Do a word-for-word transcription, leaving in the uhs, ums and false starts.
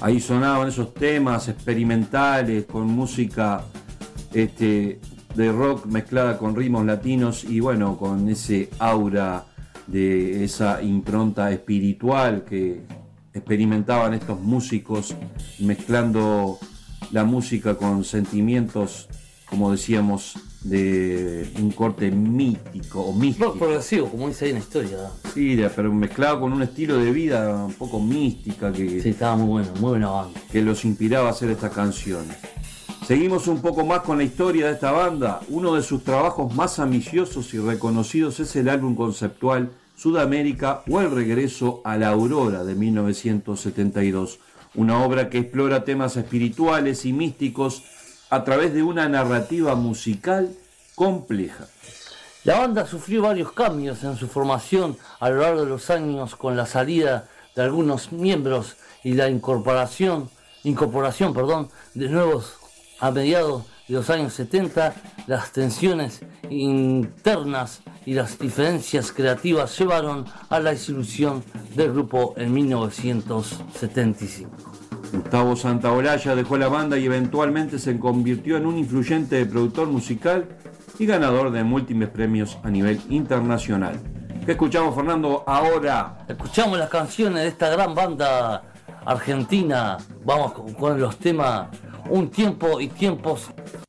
Ahí sonaban esos temas experimentales con música este, de rock mezclada con ritmos latinos y bueno, con ese aura de esa impronta espiritual que experimentaban estos músicos mezclando la música con sentimientos, como decíamos, de un corte mítico o místico. Rock progresivo, como dice ahí en la historia. Sí, pero mezclado con un estilo de vida un poco mística que, sí, estaba muy bueno, muy buena banda, que los inspiraba a hacer estas canciones. Seguimos un poco más con la historia de esta banda. Uno de sus trabajos más ambiciosos y reconocidos es el álbum conceptual Sudamérica o El regreso a la aurora de mil novecientos setenta y dos, una obra que explora temas espirituales y místicos a través de una narrativa musical compleja. La banda sufrió varios cambios en su formación a lo largo de los años con la salida de algunos miembros y la incorporación, incorporación perdón, de nuevos a mediados de los años setenta. Las tensiones internas y las diferencias creativas llevaron a la disolución del grupo en mil novecientos setenta y cinco. Gustavo Santaolalla dejó la banda y eventualmente se convirtió en un influyente productor musical y ganador de múltiples premios a nivel internacional. ¿Qué escuchamos, Fernando, ahora? Escuchamos las canciones de esta gran banda argentina. Vamos con, con los temas Un tiempo y tiempos